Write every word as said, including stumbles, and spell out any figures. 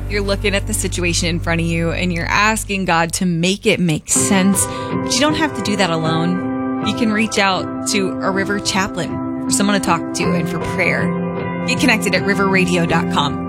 You're looking at the situation in front of you and you're asking God to make it make sense. But you don't have to do that alone. You can reach out to a River chaplain for someone to talk to and for prayer. Get connected at river radio dot com.